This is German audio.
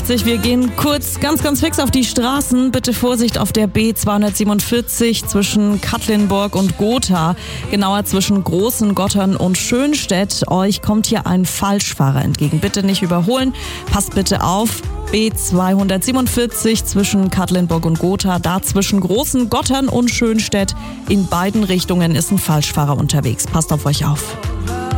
7:45 Uhr. Wir gehen kurz ganz fix auf die Straßen. Bitte Vorsicht auf der B247 zwischen Katlinburg und Gotha. Genauer zwischen Großen Gottern und Schönstedt. Euch kommt hier ein Falschfahrer entgegen. Bitte nicht überholen. Passt bitte auf. B247 zwischen Katlinburg und Gotha. Da zwischen Großen Gottern und Schönstedt in beiden Richtungen ist ein Falschfahrer unterwegs. Passt auf euch auf.